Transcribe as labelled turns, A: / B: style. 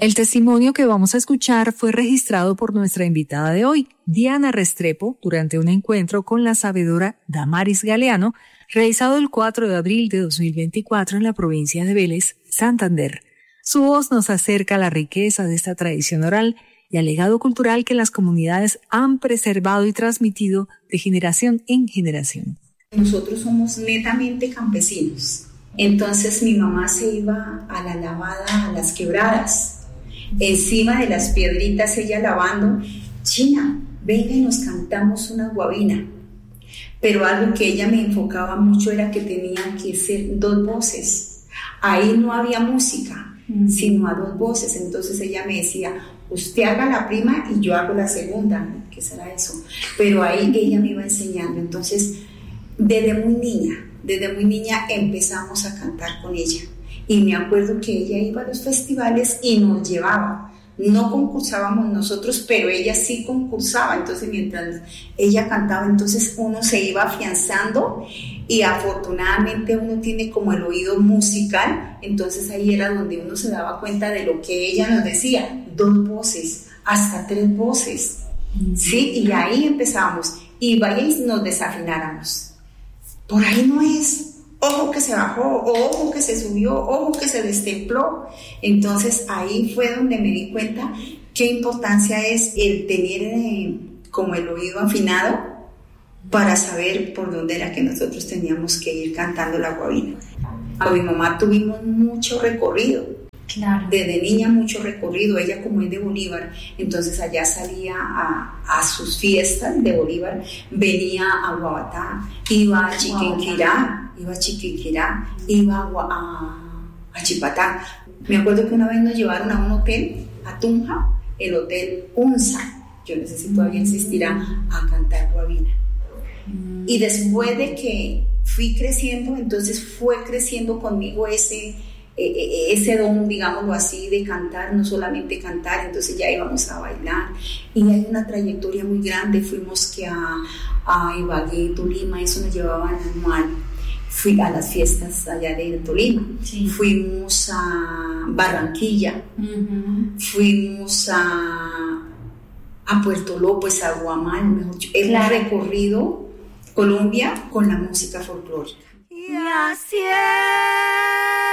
A: El testimonio que vamos a escuchar fue registrado por nuestra invitada de hoy, Diana Restrepo, durante un encuentro con la sabedora Damaris Galeano, realizado el 4 de abril de 2024 en la provincia de Vélez, Santander. Su voz nos acerca a la riqueza de esta tradición oral y al legado cultural que las comunidades han preservado y transmitido de generación en generación.
B: Nosotros somos netamente campesinos. Entonces mi mamá se iba a la lavada, a las quebradas. Encima de las piedritas ella lavando, China, venga y nos cantamos una guabina. Pero algo que ella me enfocaba mucho era que tenían que ser dos voces. Ahí no había música, sino a dos voces. Entonces ella me decía, usted haga la prima y yo hago la segunda. ¿Qué será eso? Pero ahí ella me iba enseñando. Entonces, desde muy niña empezamos a cantar con ella. Y me acuerdo que ella iba a los festivales y nos llevaba. No concursábamos nosotros, pero ella sí concursaba. Entonces, mientras ella cantaba, entonces uno se iba afianzando y afortunadamente uno tiene como el oído musical. Entonces ahí era donde uno se daba cuenta de lo que ella nos decía. 2 voces, hasta 3 voces. ¿Sí? Y ahí empezamos. Y vaya y nos desafináramos. Por ahí no es. Ojo que se bajó, ojo que se subió, ojo que se destempló. Entonces ahí fue donde me di cuenta qué importancia es el tener como el oído afinado para saber por dónde era que nosotros teníamos que ir cantando la guabina. Con mi mamá tuvimos mucho recorrido. Claro. Desde niña mucho recorrido, ella como es de Bolívar, entonces allá salía a sus fiestas de Bolívar, venía a Guabatá, iba a Chiquinquirá, iba a Chipatá. Me acuerdo que una vez nos llevaron a un hotel, a Tunja, el Hotel Unza, yo no sé si todavía existirá, a cantar guabina. Y después de que fui creciendo, entonces fue creciendo conmigo ese don, digámoslo así, de cantar, no solamente cantar, entonces ya íbamos a bailar y hay una trayectoria muy grande. Fuimos que a Ibagué, Tolima, eso nos llevaban anual. Fui a las fiestas allá de Tolima, sí. Fuimos a Barranquilla, fuimos a Puerto López, a Guamal, mejor dicho. Hemos recorrido Colombia con la música folclórica.
C: Y así es.